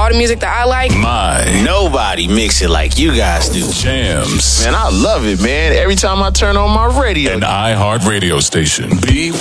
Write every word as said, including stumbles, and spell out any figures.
all the music that I like. My. Nobody mix it like you guys do. Jams. Man, I love it, man. Every time I turn on my radio. An iHeart radio station. B